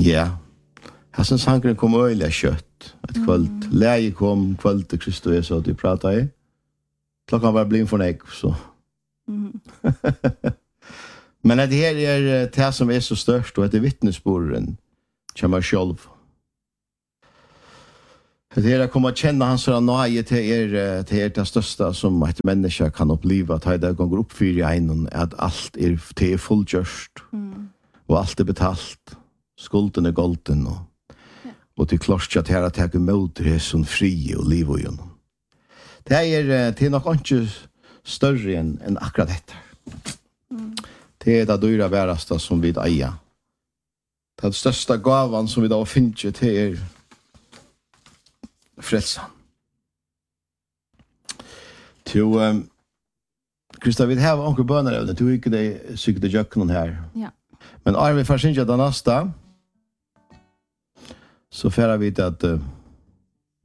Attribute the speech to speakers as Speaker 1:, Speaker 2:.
Speaker 1: Ja. Hassen sangren kom öliga kött. Ett kvöld. Läge kom kvöld till Kristus så du pratade i. Klockan var blind för mig så. Men det här är det som är så störst och det är vittnesbörden till mig själv. Det här kommer att känna hans nöje till det största som ett människa kan uppleva. Att det går upp för i en att allt är fullgjort. Och allt är betalt. Skulden är golden och till klart att här att ta emot det som fri och liv och genom. Det är nog inte större än akkurat detta. Det är det dyra värsta som vi äger. Den största gavan som vi då finner till frälsan. Till Krista, vi har onkel böner, du gick det sykte jöknen här.
Speaker 2: Ja.
Speaker 1: Men är vi försynt den nästa så färar vi till att